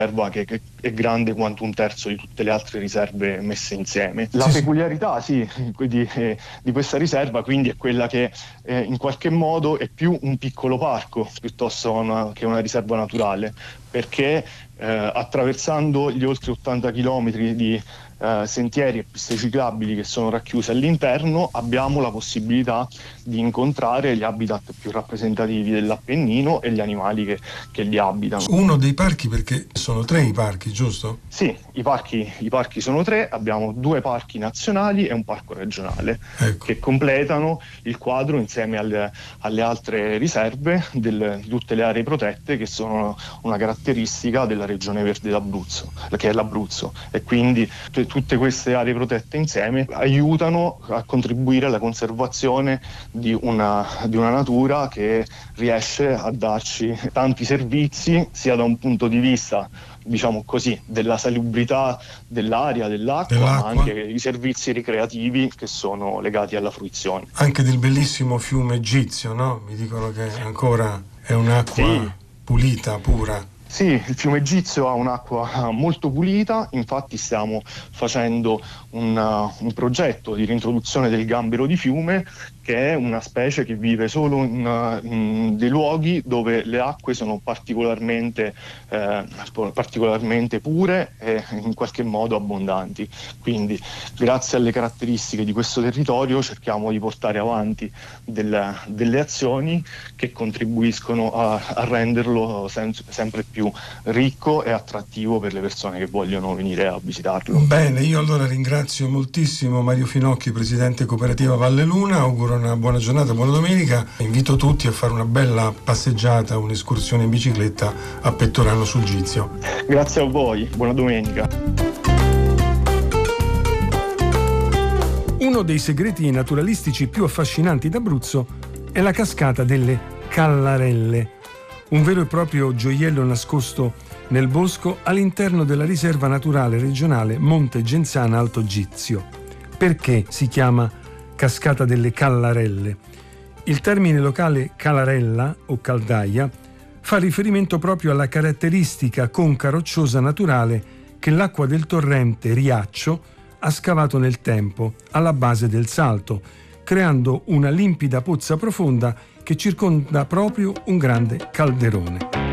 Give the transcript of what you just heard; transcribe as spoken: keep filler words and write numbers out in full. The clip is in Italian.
riserva che, che è grande quanto un terzo di tutte le altre riserve messe insieme. La sì, peculiarità sì, di, eh, di questa riserva quindi è quella che eh, in qualche modo è più un piccolo parco piuttosto una, che una riserva naturale, perché eh, attraversando gli oltre ottanta chilometri di Uh, sentieri e piste ciclabili che sono racchiuse all'interno, abbiamo la possibilità di incontrare gli habitat più rappresentativi dell'Appennino e gli animali che, che li abitano. Uno dei parchi, perché sono tre i parchi, giusto? Sì, i parchi, i parchi sono tre, abbiamo due parchi nazionali e un parco regionale, ecco, che completano il quadro insieme alle, alle altre riserve del, di tutte le aree protette che sono una caratteristica della regione verde d'Abruzzo, che è l'Abruzzo, e quindi t- tutte queste aree protette insieme aiutano a contribuire alla conservazione di una, di una natura che riesce a darci tanti servizi, sia da un punto di vista, diciamo così, della salubrità dell'aria, dell'acqua, dell'acqua, ma anche i servizi ricreativi che sono legati alla fruizione. Anche del bellissimo fiume Egizio, no? Mi dicono che ancora è un'acqua sì, pulita, pura. Sì, il fiume Egizio ha un'acqua molto pulita, infatti stiamo facendo un, uh, un progetto di reintroduzione del gambero di fiume, che è una specie che vive solo in, uh, in dei luoghi dove le acque sono particolarmente, eh, particolarmente pure e in qualche modo abbondanti. Quindi grazie alle caratteristiche di questo territorio cerchiamo di portare avanti del, delle azioni che contribuiscono a, a renderlo sem- sempre più ricco e attrattivo per le persone che vogliono venire a visitarlo. Bene, io allora ringrazio moltissimo Mario Finocchi, presidente Cooperativa Valle Luna, auguro una buona giornata, buona domenica, invito tutti a fare una bella passeggiata, un'escursione in bicicletta a Pettorano sul Gizio. Grazie a voi, buona domenica. Uno dei segreti naturalistici più affascinanti d'Abruzzo è la cascata delle Callarelle, un vero e proprio gioiello nascosto nel bosco all'interno della riserva naturale regionale Monte Genzana Alto Gizio. Perché si chiama cascata delle Callarelle? Il termine locale calarella o caldaia fa riferimento proprio alla caratteristica conca rocciosa naturale che l'acqua del torrente Riaccio ha scavato nel tempo alla base del Salto, creando una limpida pozza profonda che circonda proprio un grande calderone.